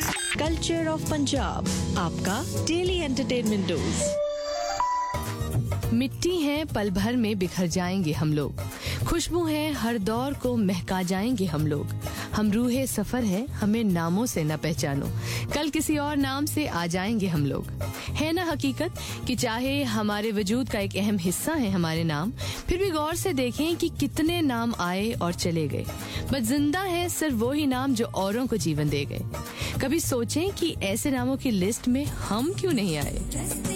Culture of Punjab, आपका daily entertainment dose. मिट्टी है पल भर में बिखर जाएंगे हम लोग, खुशबू है हर दौर को महका जाएंगे हम लोग। हम रूहे सफर है, हमें नामों से न पहचानो, कल किसी और नाम से आ जाएंगे हम लोग। है ना हकीकत कि चाहे हमारे वजूद का एक अहम हिस्सा है हमारे नाम, फिर भी गौर से देखें कि कितने नाम आए और चले गए, बस जिंदा है सिर्फ वो ही नाम जो औरों को जीवन दे गए। कभी सोचें कि ऐसे नामों की लिस्ट में हम क्यों नहीं आए।